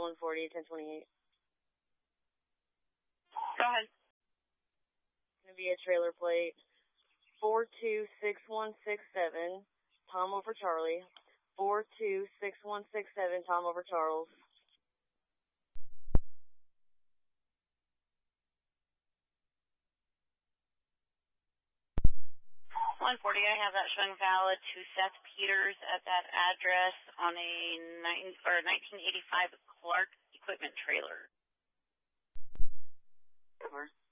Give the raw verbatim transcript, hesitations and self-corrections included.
one forty, ten twenty-eight. Go ahead. It's going to be a trailer plate. four two six one six seven, Tom over Charlie. four two six one six seven, Tom over Charles. one forty, I have that showing valid to Seth Peters at that address on a nine, or nineteen eighty-five Clark equipment trailer. Over.